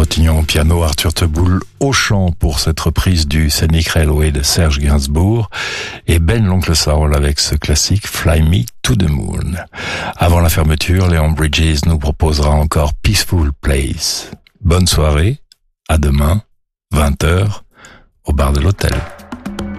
Tropignon au piano, Arthur Teboul au chant pour cette reprise du Scenic Railway de Serge Gainsbourg et Ben l'Oncle Soul avec ce classique Fly Me to the Moon. Avant la fermeture, Leon Bridges nous proposera encore Peaceful Place. Bonne soirée, à demain, 20h, au bar de l'hôtel.